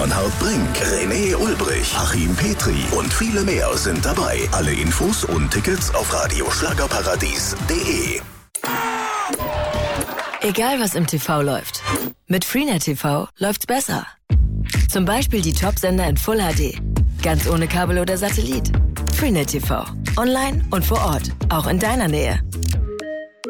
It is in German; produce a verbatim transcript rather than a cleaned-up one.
Bernhard Brink, René Ulbrich, Achim Petri und viele mehr sind dabei. Alle Infos und Tickets auf radioschlagerparadies punkt de. Egal was im T V läuft, mit Freenet T V läuft's besser. Zum Beispiel die Top-Sender in Full H D, ganz ohne Kabel oder Satellit. Freenet T V, online und vor Ort, auch in deiner Nähe.